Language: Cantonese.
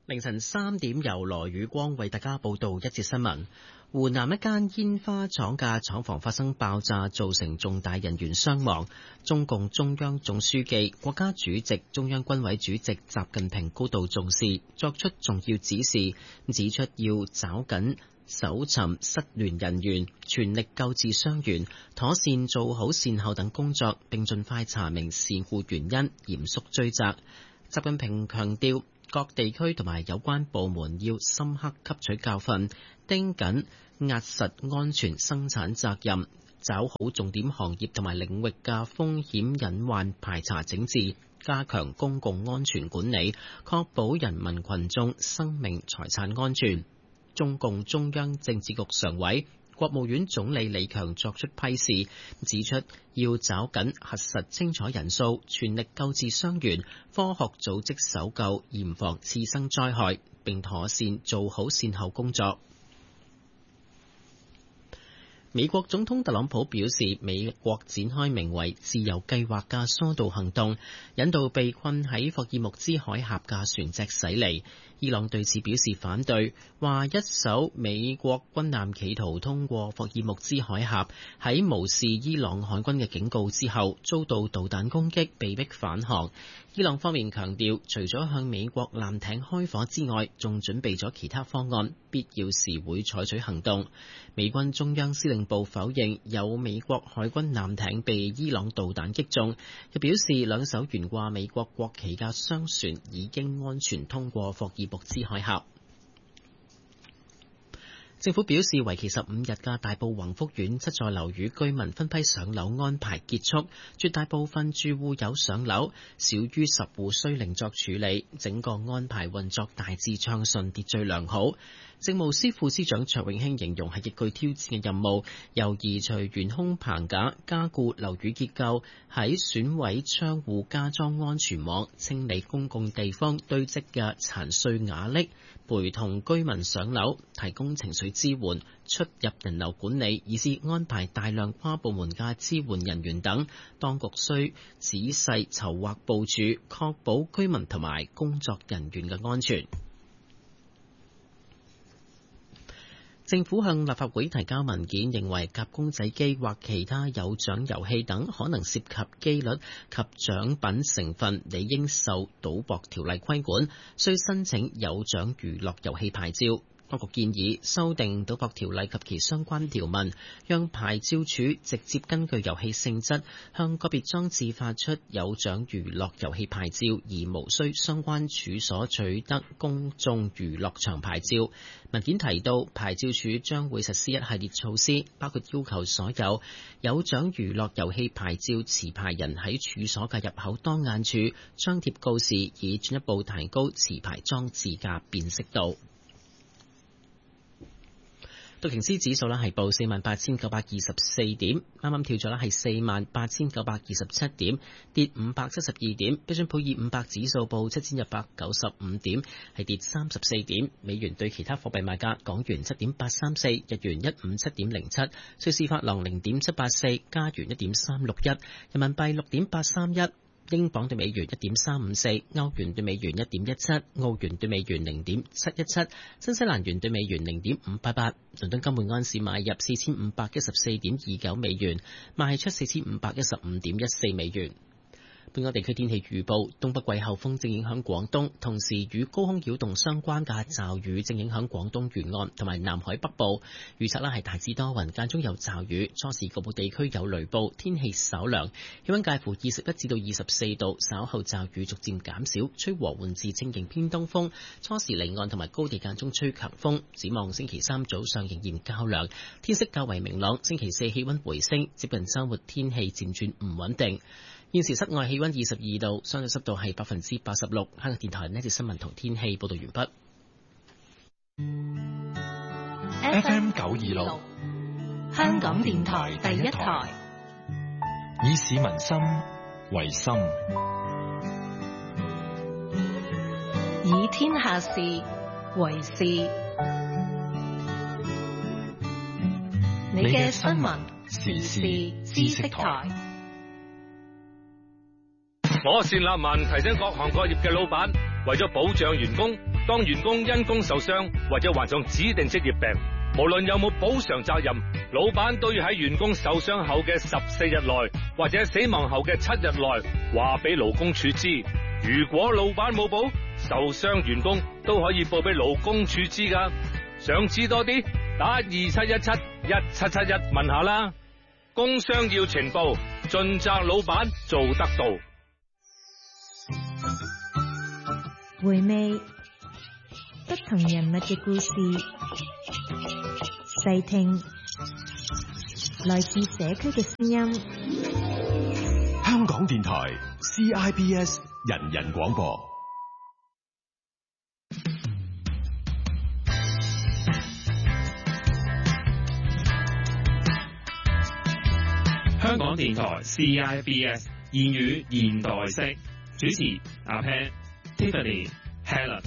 凌晨3點，由羅宇光為大家報道一節新聞。湖南一間煙花廠嘅廠房發生爆炸，造成重大人員傷亡。中共中央總書記、國家主席、中央軍委主席習近平高度重視，作出重要指示，指出要抓緊搜尋失聯人員，全力救治傷員，妥善做好善後等工作，並盡快查明事故原因，嚴肅追責。習近平強調，各地區同埋有關部門要深刻吸取教訓，盯緊壓實安全生產責任，抓好重點行業同埋領域嘅風險隱患排查整治，加強公共安全管理，確保人民群眾生命財產安全。中共中央政治局常委、國務院總理李強作出批示，指出要抓緊核實清楚人數，全力救治傷員，科學組織搜救，嚴防次生災害，並妥善做好善後工作。美國總統特朗普表示，美國展開名為自由計劃嘅疏導行動，引導被困喺霍爾木茲海峽嘅船隻駛離。伊朗對此表示反對，話一艘美國軍艦企圖通過霍爾木茲海峽，喺無視伊朗海軍嘅警告之後，遭到導彈攻擊，被迫返航。伊朗方面強調，除咗向美國艦艇開火之外，仲準備咗其他方案，必要時會採取行動。美軍中央司令部否認有美國海軍艦艇被伊朗導彈擊中，又表示兩艘懸掛美國國旗嘅商船已經安全通過霍爾木茲海峽。政府表示，為期15日嘅大埔宏福苑7座樓宇居民分批上樓安排結束，絕大部分住戶有上樓，少於10戶需另作處理。整個安排運作大致暢順，秩序良好。政務司副司長卓永興形容係極具挑戰嘅任務，由移除懸空棚架、加固樓宇結構，喺損毀窗戶加裝安全網、清理公共地方堆積嘅殘碎瓦礫，陪同居民上樓，提供情緒支援、出入人流管理，以至安排大量跨部門嘅支援人員等，當局需仔細籌劃部署，確保居民同埋工作人員嘅安全。政府向立法會提交文件，認為夾公仔機或其他有獎遊戲等可能涉及機率及獎品成分，理應受賭博條例規管，需申請有獎娛樂遊戲牌照。當局建議修訂賭博條例及其相關條文，讓牌照處直接根據遊戲性質向個別裝置發出有獎娛樂遊戲牌照，而無需相關處所取得公眾娛樂場牌照。文件提到，牌照處將會實施一系列措施，包括要求所有獎娛樂遊戲牌照持牌人喺處所嘅入口當眼處張貼告示，以進一步提高持牌裝置嘅辨識度。道瓊斯指數係報48,924點，啱啱跳咗係48,927點，跌572點。標準普爾500指數報7,195點，係跌34點。美元對其他貨幣賣價：港元7.834，日元157.07，瑞士法郎0.784，加元1.361，人民幣6.831。英鎊對美元1.354，歐元對美元1.17，澳元對美元0.717，新西蘭元對美元0.588。倫敦金每安士買入4514.29美元，賣出4515.14美元。本港地區天氣預報：東北季候風正影響廣東，同時與高空擾動相關嘅驟雨正影響廣東沿岸同埋南海北部。預測係大致多雲，間中有驟雨，初時局部地區有雷暴，天氣稍涼，氣溫介乎21至到24度。稍後驟雨逐漸減少，吹和緩至清勁偏東風，初時離岸同埋高地間中吹強風。展望星期三早上仍然較涼，天色較為明朗。星期四氣溫回升，接近週末天氣漸轉唔穩定。現時室外氣溫22度，相對濕度係86%。香港電台呢節新聞同天氣報道完畢。FM 926，香港電台第一台，以市民心為心，以天下事為事。你嘅新聞時事知識台。 我單立文提醒各行各業嘅老闆，為咗保障員工， 當員工因工受傷或者患上指定職業病，無論有冇補償責任，老闆都要喺員工受傷後嘅14日內或者死亡後嘅7日內話俾勞工處知。如果老闆冇報，受傷員工都可以報俾勞工處知㗎。想知多啲，打27171771問下啦。工傷要呈報，盡責老闆做得到。 回味不同人物嘅故事，細聽來自社區嘅聲音。 香港電台 CIBS 人人廣播。 香港電台 CIBS 言語現代式，主持阿 Pan、Tiffany、Helen。